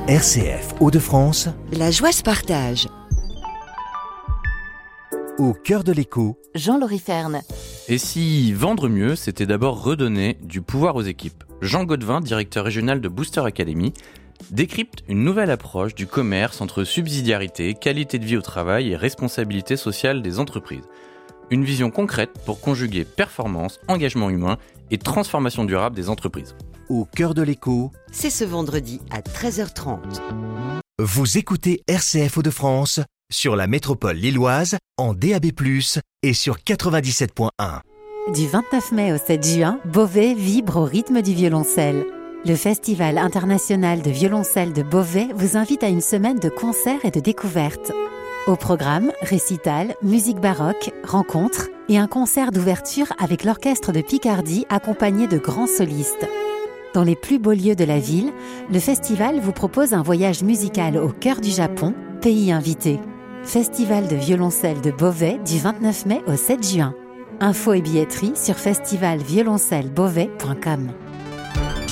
RCF Hauts-de-France, La joie se partage. au cœur de l'écho, Jean-Laurie Ferne. Et si vendre mieux, c'était d'abord redonner du pouvoir aux équipes? Jean Godevin, directeur régional de Booster Academy, décrypte une nouvelle approche du commerce entre subsidiarité, qualité de vie au travail et responsabilité sociale des entreprises. Une vision concrète pour conjuguer performance, engagement humain et transformation durable des entreprises. au cœur de l'écho, C'est ce vendredi à 13h30. vous écoutez RCF Hauts-de-France sur la métropole lilloise, en DAB+, et sur 97.1. Du 29 mai au 7 juin, Beauvais vibre au rythme du violoncelle. Le Festival international de violoncelle de Beauvais vous invite à une semaine de concerts et de découvertes. Au programme, récital, musique baroque, rencontres et un concert d'ouverture avec l'orchestre de Picardie accompagné de grands solistes. Dans les plus beaux lieux de la ville, le festival vous propose un voyage musical au cœur du Japon, pays invité. Festival de violoncelle de Beauvais du 29 mai au 7 juin. Infos et billetterie sur festivalvioloncellebeauvais.com.